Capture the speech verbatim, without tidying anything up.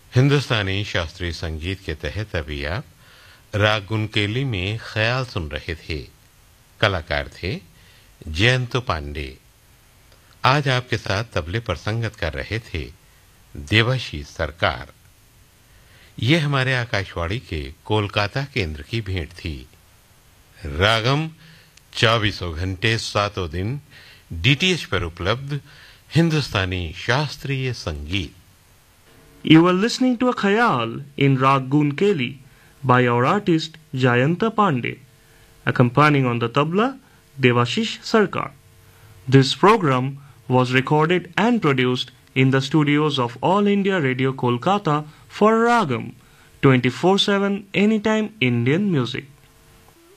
हिंदुस्तानी शास्त्रीय संगीत के तहत अभी आप राग गुनकेली में ख्याल सुन रहे थे। कलाकार थे जयंत पांडे। आज आपके साथ तबले पर संगत कर रहे थे देवाशीष सरकार। ये हमारे आकाशवाणी के कोलकाता केंद्र की भेंट थी। रागम चौबीसों घंटे सातों दिन डीटीएच पर उपलब्ध हिंदुस्तानी शास्त्रीय संगीत। You were listening to a khayal in Rag Gunkeli by our artist Jayanta Pandey, accompanying on the tabla Devashish Sarkar. This program was recorded and produced in the studios of All India Radio Kolkata for Ragam, twenty-four seven Anytime Indian Music.